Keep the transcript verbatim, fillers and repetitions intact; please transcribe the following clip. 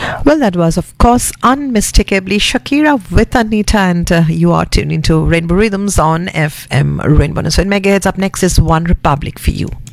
Well, that was, of course, unmistakably Shakira with Anita, and uh, you are tuning to Rainbow Rhythms on F M Rainbow. So, in megahertz, up next is One Republic for you.